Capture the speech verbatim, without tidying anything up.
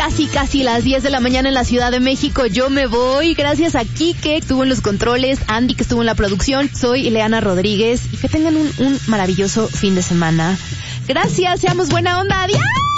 casi, casi las diez de la mañana en la Ciudad de México. Yo me voy. Gracias a Kike, que estuvo en los controles, Andy, que estuvo en la producción. Soy Ileana Rodríguez y que tengan un, un maravilloso fin de semana. Gracias, seamos buena onda. ¡Adiós!